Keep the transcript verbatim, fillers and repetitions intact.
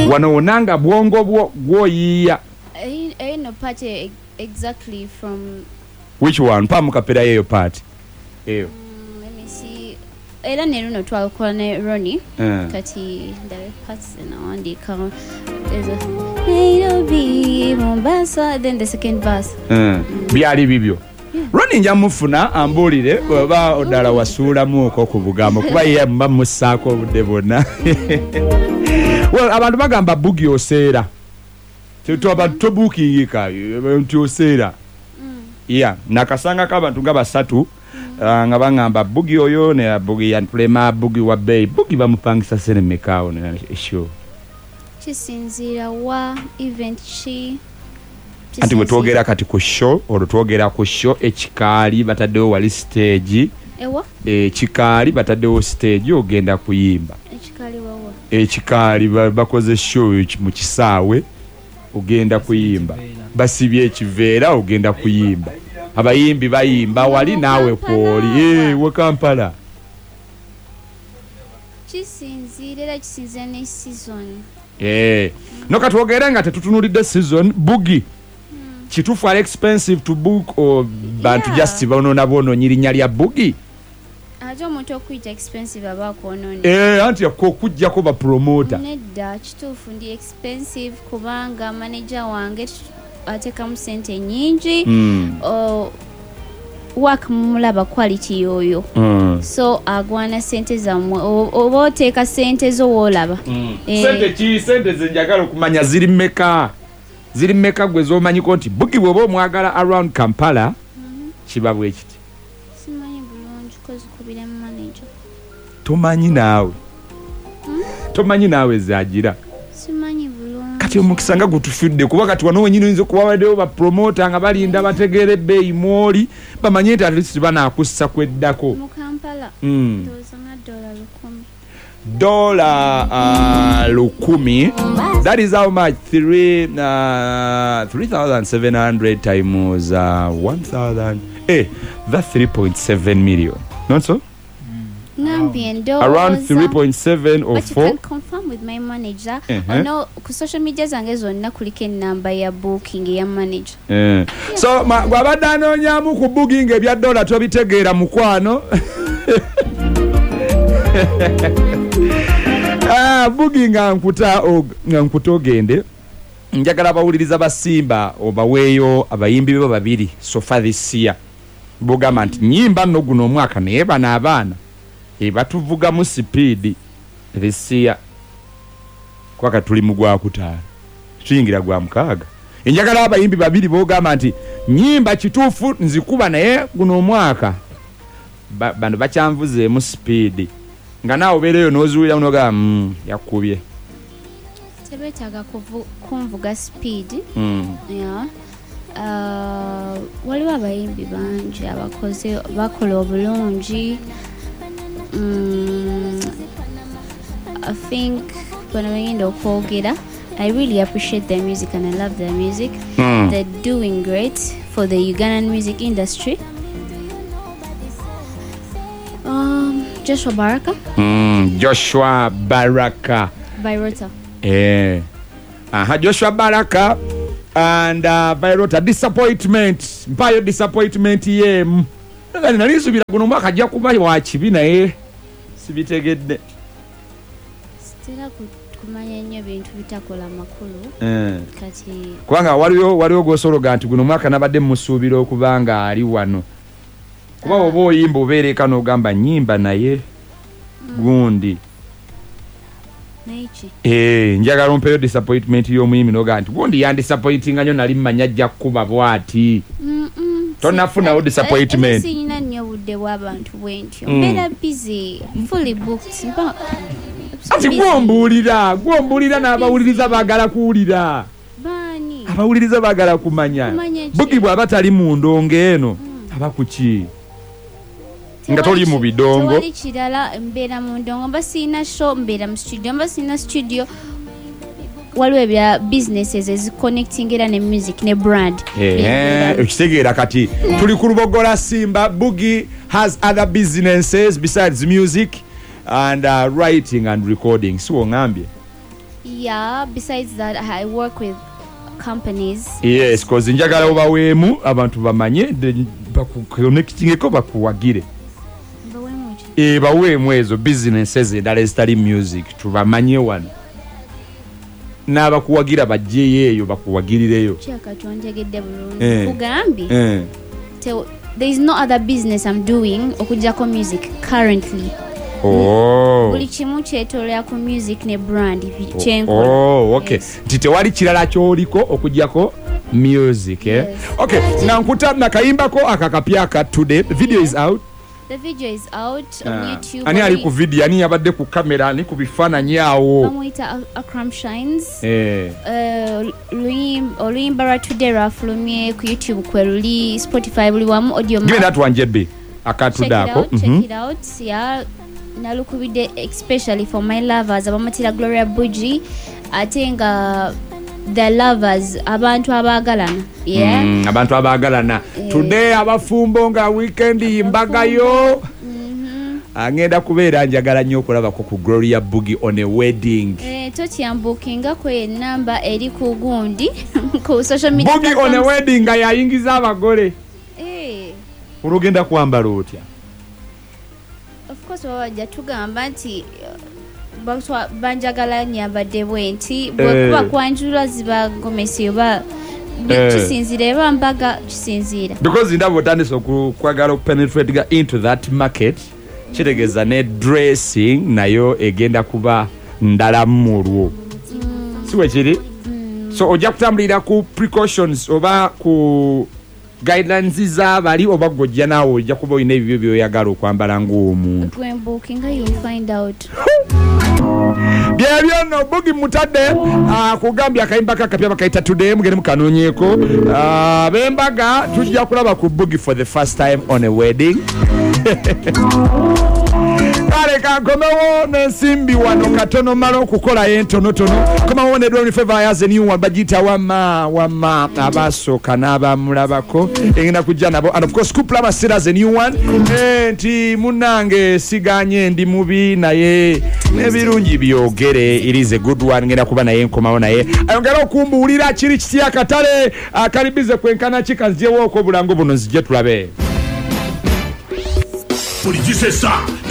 wano onanga bwongo bwo gwoyiya. I, I know part uh, exactly from which one? Pamu kapera yeyo part. Eyo. Um, let me see. Era ne runo twakola ne Ronnie. Uh. Kati the parts na wandika. There's a Nairobi, Mombasa, then the second verse. Uh. Mm. Byali bibyo. Yeah. Ronnie njamufuna ambulire oba odala wasula muko ku bugambo kuba ye mba musako budde bonna. Well, abantu bagamba Boogie Oseera. Tuto abantu to booking yika nti Oseera. Yeah, nakasanga kabantu nga basatu uh, nga bangamba Boogie oyo ne Boogie and Plema Boogie wa Bay Boogie bamupangisa sene mekao ne show. Chisinzira wa event chi. Anti mwetwogera kati ku show olo twogera ku show ekikaali bataddewo wali stage. Ewa? Ekikaali bataddewo stage ogenda kuyimba. Ekikaali wawa. Ekikaali bakoze show mu kisaawe ogenda kuyimba. Basibye ekiveera ogenda kuyimba. Abayimbi bayimba wali nawe kwoli eh we Kampala. Kisinzira kisinzira ne season. Eh no katwogera nga tetutunulidde season Boogie. Hmm. Kitufu are expensive to book or bantu yeah. Just baonona bono nyirinya lya Boogie. Ajo omuntu okuyita expensive abako onone. Eh anti ko kujja ko ba promoter. Nedda kitufu ndi expensive kubanga manager wange ateka mu sente nyingi. Mm. O work mulaba quality yoyo. Mm. So agwana sente zamwe oba oteka sente zo wolaba. Mm. Eh. Sente ki sente zenjagala okumanya ziri meka. Ziri meka gwe zo manyi konti Boogie bwobo mwagala around Kampala. Mm-hmm. Kibabwe kiti. Simanyi bulungi kozi kubira manager. Tomanyi nawe. Hmm? Tomanyi nawe zagira. Simanyi bulungi. Kati omukisanga gutufidde kuba kati wano wenyino nzo kubawaddewo ba promoter nga balinda bategere bei moli bamanye nti at least bana akussa kweddako mu Kampala. Mm. Dozanga dola lukumi. Dola uh, lukumi. That is how much? Three uh, three thousand seven hundred times uh, one thousand. Eh, that's three point seven million. Not so? Wow. Around three point seven or but four. You can confirm with my manager. Uh-huh. I know ku social media zange zonna kuliko number ya booking ya manager. Uh. Yeah. So gwabadde anonyamu ku booking ebya dollar tobitegeera mukwano. Ah, booking nkuta nkuta ogende. Njagala bawuliriza basimba obaweeyo abayimbi be babiri so far this year. Bugamba nti nyimba no guno omwaka naye bana abaana. E batuvuga mu speed this year kwaka tuli mugwa kutaala tuyingira gwa mukaaga enjagala abayimbi babiri bogamba nti nyimba kituufu nzikuba naye guno omwaka ba, bano bacyanvuze mu speed nga nawe obereyo nozuwira unoga mm, yakubye tebetaga kumvuga speed. Mm. Yeah. Uh, waliwo abayimbi bangi abakoze bakola obulungi. Mm, I think when I begin to Kogera, I really appreciate their music and I love their music. Mm. They're doing great for the Ugandan music industry. Um, Joshua Baraka. Mm, Joshua Baraka. Bayrota. Eh. Aha, Joshua Baraka and uh, Bayrota. Disappointment. Mpayo disappointment ye. Ngani nalisubira kuno mwaka ajja kuba wa kibi naye sibitegedde. Stella kumanya nnyo bintu bitakola makulu. Eh. Kati kubanga waliyo waliyo gosologa nti guno mwaka nabadde musuubira okubanga ali wano. Kuba uh. obo yimbo beereka n'ogamba nyimba naye mm. gundi. Naichi. Eh, njagala mpeyo disappointment y'omuyimi n'ogamba nti gundi yandi disappointinga nnyo nali mmanya ajja kuba bwati. Mm. Tonafuna o disappointment. Si nyina nnyo budde bw'abantu bwentyo. Mbeera busy, fully booked. Ati gwombuulira, gwombuulira n'abawuliriza baagala kuwulira. Baani? Abawuliriza baagala kumanya. Boogie bw'aba tali mu ndongo eno, aba ku ki? Nga toli mu bidongo. Tewali kirala mbeera mu ndongo. Mba sirina show mbeera mu studio. Mba sirina studio. Waliwo ebya businesses ezi connecting era ne music ne brand. Eh, ekitegeera kati tuli ku Lubogola Simba. Boogie has other businesses besides music and uh, writing and recording. So ngambye. Yeah, besides that, I work with companies. Yes, cause njagala obaweemu abantu bamanye bakuconnectingeko bakuwagire. E baweemu ezo businesses endala ezitali music tubamanye wano. N'abakuwagira bajjeyo eyo bakuwagirireyo. Kyaka twontegedde bulungi. Kugambi. Eh. There is no other business I'm doing okujjako music currently. Oh. Buli kimu kyetolera ku music ne brand kyenkola. Oh, okay. Yes. Nti tewali kirala kyoliko okujjako music, eh? Yes. Okay, na nkuta na kayimbako akakapya ka today. The video is out. The video is out uh, on YouTube. Ani ali ku video, ani yabadde ku kamera, ani ku bifaananyi awo. Bamuyita Akram Shines. Eh. Uh, oluyimba lwa today lwafulumye ku YouTube kwe luli Spotify buli wamu audio. Give me that one J B. Akatudako. Check it out, mm-hmm. check it out. Yeah. Nalukubide especially for my lovers abamatira Gloria Buji atenga the lovers abantu abagalana. Yeah. Mm, abantu abagalana. Yeah. Today abafumbo nga weekend imbagayo. Mhm. Angenda kubeera njagala nnyo okulaba ku Gloria Bugi on a wedding. Eh toti ambukinga kwe number eri ku gundi ku social media. Bugi on a wedding nga yayingiza abagole. Eh. Urugenda kwambala otya? Of course wajja tugamba nti baswa banjagala nyambadde bwenti bwekuba kwanjula ziba ngomesi oba kisinzire bambaga kisinzira because ndabo otandise okwagala penetrate into that market kitegeza ne dressing nayo egenda kuba ndala mulwo mm. siwe kiri mm. so ojja kutambulira ku precautions oba ku guidelines z'abali oba gojja nawo ojja kuba olina ebibyo byoyagala okwambala ng'omuntu. When booking you'll find out. Byebyo no Bugi mutadde akugambya akayimba kakapya bakayita today mugende mukanoonyeeko bembaga tujja kulaba ku Bugi for the first time on a wedding. Kale kankomewo n'ensimbi wano katono malo okukola entonotono komawo ne Dwayne Favor yaze new one bagita wama wama abasooka n'abamulabako engenda kujja nabo and of course Scoop Lama still has a new one enti munange siganye ndi mubi naye nebirungi byogere it is a good one ngenda kuba naye nkomawo naye ayongera okumbuulira kiri kiti akatale akalibize kwenkana kikanzyewo oko bulango buno nzije tulabe. Politique c'est ça.